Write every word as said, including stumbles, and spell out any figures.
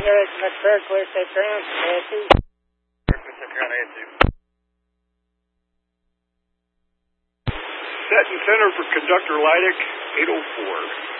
Yes, Mister Berkeley, say Brown, Nancy. Berkeley, say Brown, Nancy. Set and center for Conductor Leidick, eight oh four.